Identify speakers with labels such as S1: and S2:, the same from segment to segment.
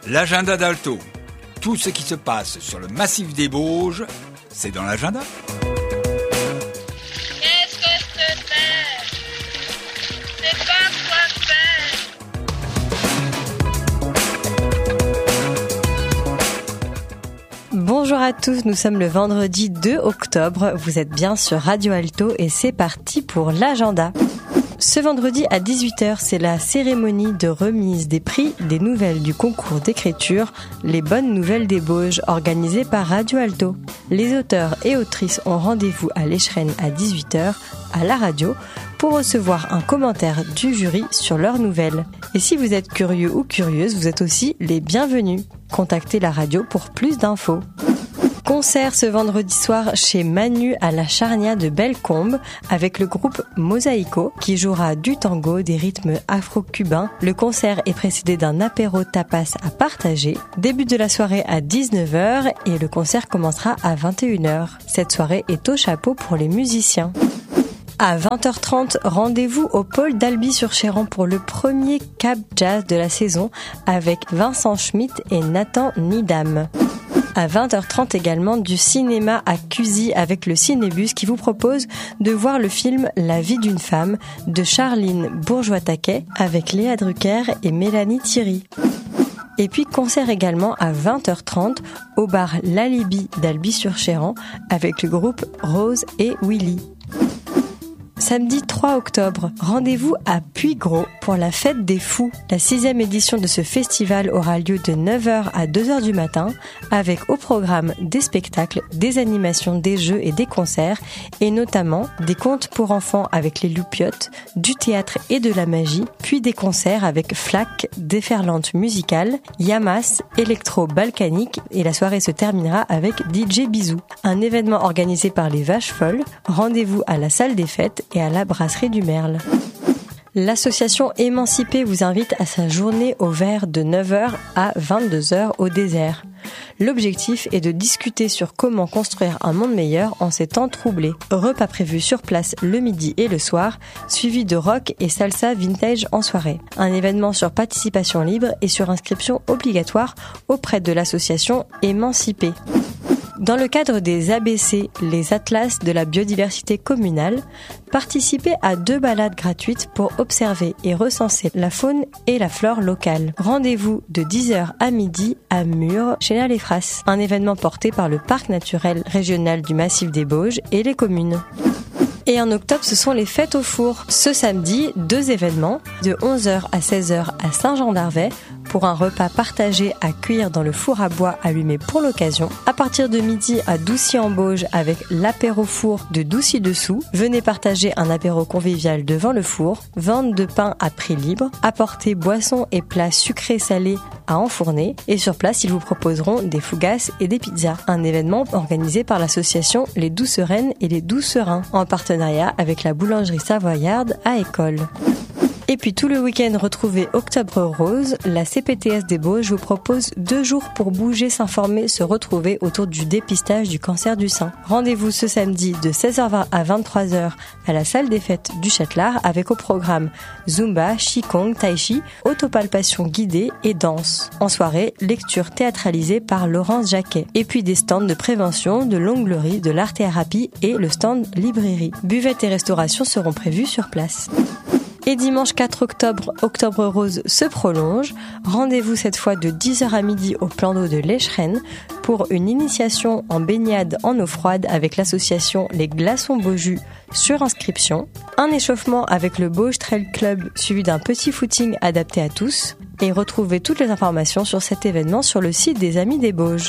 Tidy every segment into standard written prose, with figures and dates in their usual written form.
S1: L'agenda d'Alto. Tout ce qui se passe sur le massif des Bauges, c'est dans l'agenda.
S2: Qu'est-ce que c'est? C'est pas quoi faire.
S3: Bonjour à tous, nous sommes le vendredi 2 octobre, vous êtes bien sur Radio Alto et c'est parti pour l'agenda. Ce vendredi à 18h, c'est la cérémonie de remise des prix des nouvelles du concours d'écriture Les Bonnes Nouvelles des Bauges, organisée par Radio Alto. Les auteurs et autrices ont rendez-vous à l'Échrennes à 18h à la radio pour recevoir un commentaire du jury sur leurs nouvelles. Et si vous êtes curieux ou curieuse, vous êtes aussi les bienvenus. Contactez la radio pour plus d'infos. Concert ce vendredi soir chez Manu à la Charnia de Bellecombe avec le groupe Mosaico qui jouera du tango, des rythmes afro-cubains. Le concert est précédé d'un apéro tapas à partager. Début de la soirée à 19h et le concert commencera à 21h. Cette soirée est au chapeau pour les musiciens. À 20h30, rendez-vous au pôle d'Albi-sur-Chéran pour le premier Cap Jazz de la saison avec Vincent Schmitt et Nathan Nidam. À 20h30 également, du cinéma à Cusy avec le Cinébus qui vous propose de voir le film La vie d'une femme de Charline Bourgeois-Taquet avec Léa Drucker et Mélanie Thierry. Et puis concert également à 20h30 au bar L'Alibi d'Albi-sur-Chéran avec le groupe Rose et Willy. Samedi 3 octobre, rendez-vous à Puygros pour la Fête des Fous. La 6e édition de ce festival aura lieu de 9h à 2h du matin avec au programme des spectacles, des animations, des jeux et des concerts et notamment des contes pour enfants avec les Loupiottes, du théâtre et de la magie, puis des concerts avec Flac, déferlante musicale, Yamas, électro-balkanique et la soirée se terminera avec DJ Bisou. Un événement organisé par les Vaches Folles, rendez-vous à la salle des fêtes et à la brasserie du Merle. L'association Émancipée vous invite à sa journée au vert de 9h à 22h au désert. L'objectif est de discuter sur comment construire un monde meilleur en ces temps troublés. Repas prévus sur place le midi et le soir, suivi de rock et salsa vintage en soirée. Un événement sur participation libre et sur inscription obligatoire auprès de l'association Émancipée. Dans le cadre des ABC, les Atlas de la biodiversité communale, participez à 2 balades gratuites pour observer et recenser la faune et la flore locale. Rendez-vous de 10h à midi à Murs, chez les Frasses, un événement porté par le Parc naturel régional du Massif des Bauges et les communes. Et en octobre, ce sont les fêtes au four. Ce samedi, 2 événements, de 11h à 16h à Saint-Jean-d'Arvey, pour un repas partagé à cuire dans le four à bois allumé pour l'occasion. À partir de midi à Doucy-en-Bauges avec l'apéro four de Doucy-dessous. Venez partager un apéro convivial devant le four. Vente de pain à prix libre. Apportez boissons et plats sucrés salés à enfourner. Et sur place, ils vous proposeront des fougasses et des pizzas. Un événement organisé par l'association Les Doucereines et les Doucerins en partenariat avec la boulangerie savoyarde à École. Et puis tout le week-end, retrouvez Octobre Rose. La CPTS des Bauges vous propose 2 jours pour bouger, s'informer, se retrouver autour du dépistage du cancer du sein. Rendez-vous ce samedi de 16h20 à 23h à la salle des fêtes du Châtelard avec au programme Zumba, Qigong, Tai Chi, autopalpation guidée et danse. En soirée, lecture théâtralisée par Laurence Jacquet. Et puis des stands de prévention, de l'onglerie, de l'art-thérapie et le stand librairie. Buvettes et restauration seront prévus sur place. Et dimanche 4 octobre, Octobre Rose se prolonge. Rendez-vous cette fois de 10h à midi au plan d'eau de l'Échrennes pour une initiation en baignade en eau froide avec l'association Les Glaçons Beaujus sur inscription. Un échauffement avec le Bauge Trail Club suivi d'un petit footing adapté à tous. Et retrouvez toutes les informations sur cet événement sur le site des Amis des Bauges.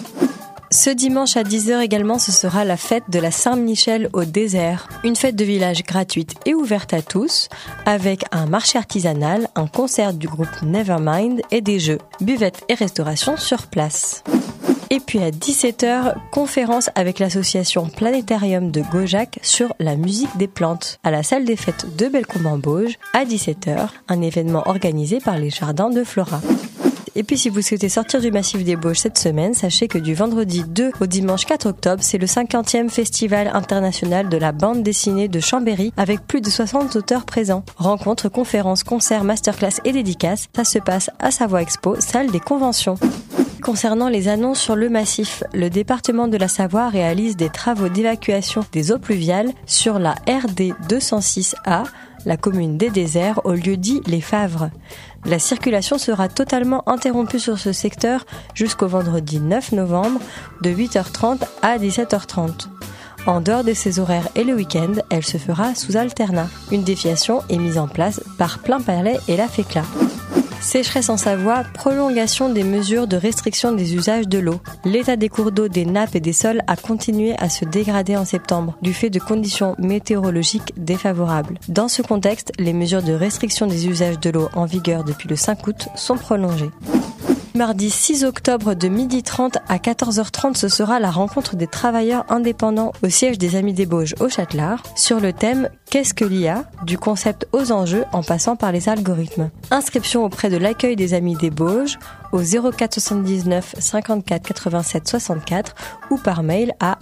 S3: Ce dimanche à 10h également, ce sera la fête de la Saint-Michel au désert. Une fête de village gratuite et ouverte à tous, avec un marché artisanal, un concert du groupe Nevermind et des jeux, buvettes et restauration sur place. Et puis à 17h, conférence avec l'association Planétarium de Gaujac sur la musique des plantes, à la salle des fêtes de Bellecombe-en-Bauges, à 17h, un événement organisé par les Jardins de Flora. Et puis si vous souhaitez sortir du Massif des Bauges cette semaine, sachez que du vendredi 2 au dimanche 4 octobre, c'est le 50e Festival international de la bande dessinée de Chambéry avec plus de 60 auteurs présents. Rencontres, conférences, concerts, masterclass et dédicaces, ça se passe à Savoie Expo, salle des conventions. Concernant les annonces sur le massif, le département de la Savoie réalise des travaux d'évacuation des eaux pluviales sur la RD 206A, la commune des Déserts, au lieu dit Les Favres. La circulation sera totalement interrompue sur ce secteur jusqu'au vendredi 9 novembre de 8h30 à 17h30. En dehors de ces horaires et le week-end, elle se fera sous alternat. Une déviation est mise en place par Plein Palais et la FECLA. Sécheresse en Savoie, prolongation des mesures de restriction des usages de l'eau. L'état des cours d'eau, des nappes et des sols a continué à se dégrader en septembre, du fait de conditions météorologiques défavorables. Dans ce contexte, les mesures de restriction des usages de l'eau en vigueur depuis le 5 août sont prolongées. Mardi 6 octobre de 12h30 à 14h30, ce sera la rencontre des travailleurs indépendants au siège des Amis des Bauges au Châtelard sur le thème « Qu'est-ce que l'IA ?» du concept aux enjeux en passant par les algorithmes. Inscription auprès de l'accueil des Amis des Bauges au 04 79 54 87 64 ou par mail à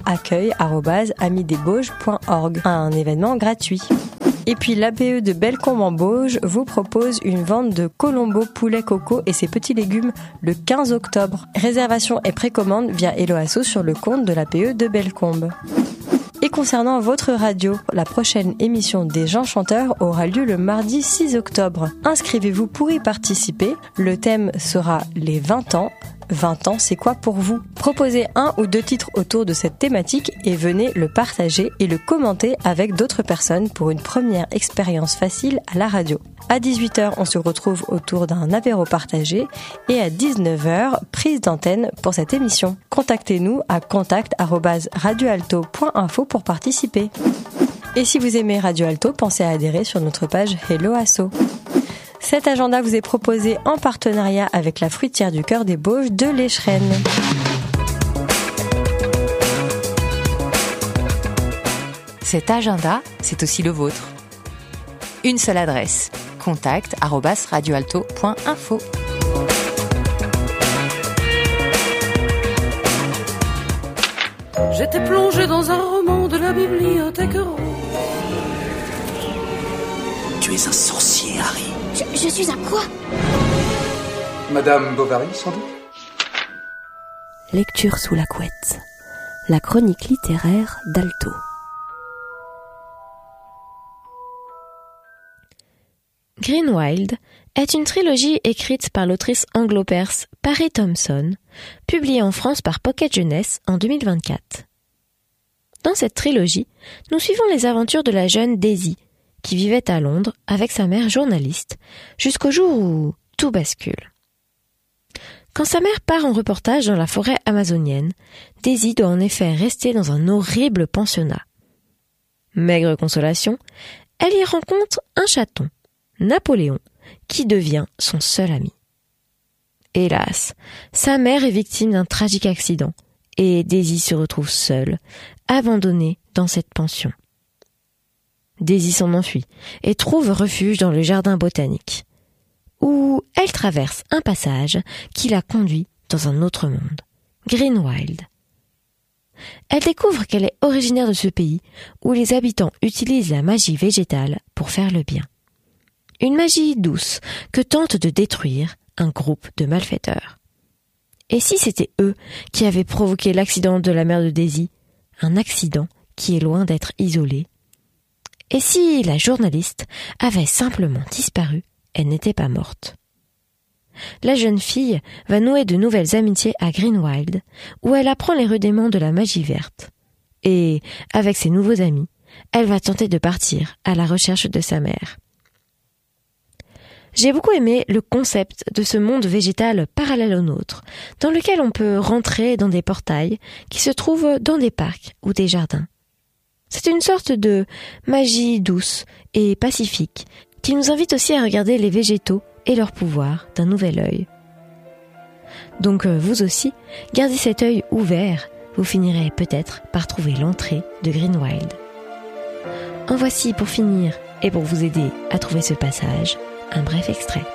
S3: accueil@amidesbauges.org. Un événement gratuit. Et puis l'APE de Bellecombe en Bauges vous propose une vente de colombo, poulet, coco et ses petits légumes le 15 octobre. Réservation et précommande via Helloasso sur le compte de l'APE de Bellecombe. Et concernant votre radio, la prochaine émission des Gens Chanteurs aura lieu le mardi 6 octobre. Inscrivez-vous pour y participer. Le thème sera les 20 ans. 20 ans, c'est quoi pour vous ? Proposez 1 ou 2 titres autour de cette thématique et venez le partager et le commenter avec d'autres personnes pour une première expérience facile à la radio. À 18h, on se retrouve autour d'un apéro partagé et à 19h, prise d'antenne pour cette émission. Contactez-nous à contact@radioalto.info pour participer. Et si vous aimez Radio Alto, pensez à adhérer sur notre page Helloasso. Cet agenda vous est proposé en partenariat avec la fruitière du Cœur des Bauges de l'Échrennes.
S4: Cet agenda, c'est aussi le vôtre. Une seule adresse, contact@radioalto.info.
S5: J'étais plongé dans un roman de la bibliothèque rose.
S6: Tu es un sorcier, Harry.
S7: Je suis un quoi ?
S6: Madame Bovary, sans doute.
S8: Lecture sous la couette. La chronique littéraire d'Alto.
S9: Green Wild est une trilogie écrite par l'autrice anglo-perse Pari Thompson, publiée en France par Pocket Jeunesse en 2024. Dans cette trilogie, nous suivons les aventures de la jeune Daisy, qui vivait à Londres avec sa mère journaliste, jusqu'au jour où tout bascule. Quand sa mère part en reportage dans la forêt amazonienne, Daisy doit en effet rester dans un horrible pensionnat. Maigre consolation, elle y rencontre un chaton, Napoléon, qui devient son seul ami. Hélas, sa mère est victime d'un tragique accident et Daisy se retrouve seule, abandonnée dans cette pension. Daisy s'en enfuit et trouve refuge dans le jardin botanique, où elle traverse un passage qui la conduit dans un autre monde, Green Wild. Elle découvre qu'elle est originaire de ce pays où les habitants utilisent la magie végétale pour faire le bien. Une magie douce que tente de détruire un groupe de malfaiteurs. Et si c'était eux qui avaient provoqué l'accident de la mère de Daisy, un accident qui est loin d'être isolé? Et si la journaliste avait simplement disparu, elle n'était pas morte? La jeune fille va nouer de nouvelles amitiés à Green Wild, où elle apprend les rudiments de la magie verte. Et, avec ses nouveaux amis, elle va tenter de partir à la recherche de sa mère. J'ai beaucoup aimé le concept de ce monde végétal parallèle au nôtre, dans lequel on peut rentrer dans des portails qui se trouvent dans des parcs ou des jardins. C'est une sorte de magie douce et pacifique qui nous invite aussi à regarder les végétaux et leurs pouvoirs d'un nouvel œil. Donc vous aussi, gardez cet œil ouvert, vous finirez peut-être par trouver l'entrée de Green Wild. En voici pour finir et pour vous aider à trouver ce passage, un bref extrait.